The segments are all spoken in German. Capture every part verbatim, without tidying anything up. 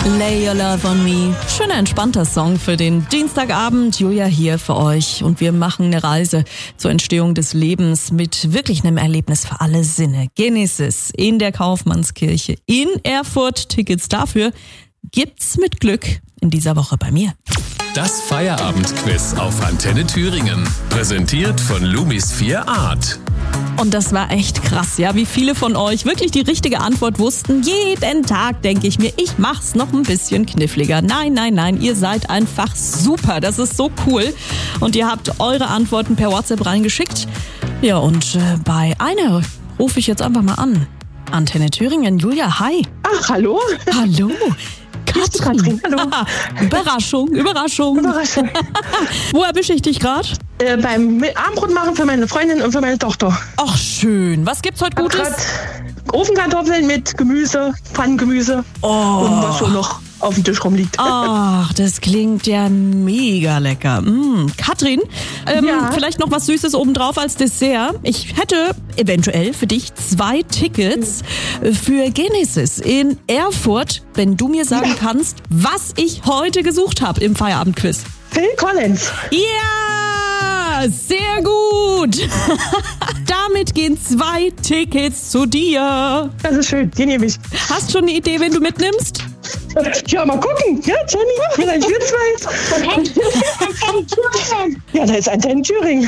Lay Your Love on Me. Schöner, entspannter Song für den Dienstagabend. Julia hier für euch und wir machen eine Reise zur Entstehung des Lebens mit wirklich einem Erlebnis für alle Sinne. Genesis in der Kaufmannskirche in Erfurt. Tickets dafür gibt's mit Glück in dieser Woche bei mir. Das Feierabendquiz auf Antenne Thüringen. Präsentiert von Lumis vier Art. Und das war echt krass, ja, wie viele von euch wirklich die richtige Antwort wussten. Jeden Tag denke ich mir, ich mach's noch ein bisschen kniffliger. Nein, nein, nein, ihr seid einfach super. Das ist so cool. Und ihr habt eure Antworten per WhatsApp reingeschickt. Ja, und äh, bei einer rufe ich jetzt einfach mal an. Antenne Thüringen, Julia, hi. Ach, hallo. Hallo. Katrin. Katrin, hallo. Überraschung, Überraschung. Überraschung. Wo erwische ich dich gerade? Äh, beim Abendbrot machen für meine Freundin und für meine Tochter. Ach, schön. Was gibt's heute Gutes? Grad Ofenkartoffeln mit Gemüse, Pfannengemüse Oh. und was so noch auf dem Tisch rumliegt. Ach, das klingt ja mega lecker. Mm. Katrin, ähm, Ja. vielleicht noch was Süßes obendrauf als Dessert. Ich hätte eventuell für dich zwei Tickets für Genesis in Erfurt, wenn du mir sagen Ja. kannst, was ich heute gesucht habe im Feierabendquiz. Phil Collins. Ja, sehr gut. Damit gehen zwei Tickets zu dir. Das ist schön, die nehme ich. Hast schon eine Idee, wen du mitnimmst? Ja, mal gucken. Ja, Jenny, vielleicht wir zwei. Ja, da ist Antenne Thüringen.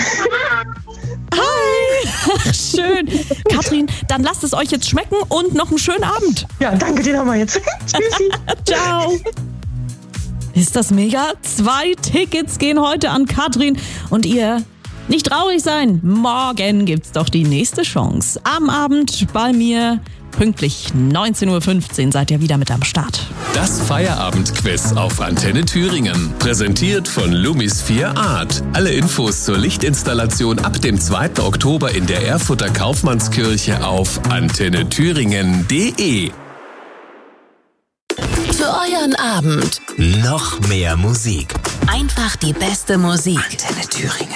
Hi! Ach, schön. Katrin, dann lasst es euch jetzt schmecken und noch einen schönen Abend. Ja, danke, den haben wir jetzt. Tschüssi. Ciao. Ist das mega? Zwei Tickets gehen heute an Katrin und ihr nicht traurig sein. Morgen gibt's doch die nächste Chance. Am Abend bei mir pünktlich neunzehn Uhr fünfzehn seid ihr wieder mit am Start. Das Feierabendquiz auf Antenne Thüringen. Präsentiert von Lumis vier Art. Alle Infos zur Lichtinstallation ab dem zweiten Oktober in der Erfurter Kaufmannskirche auf antenne thüringen punkt de. Für euren Abend Noch mehr Musik. einfach die beste Musik. Antenne Thüringen.